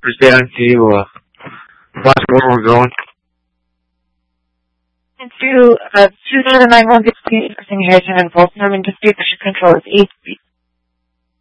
stay on to watch where we're going. To 2091 Harrison and Folsom, and distribution control is